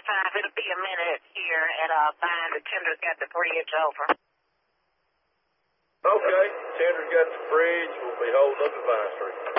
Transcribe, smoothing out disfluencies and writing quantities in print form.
45. It'll be a minute here at Vine. The tender's got the bridge over. Okay, tender's got the bridge. We'll be holding up at Vine Street.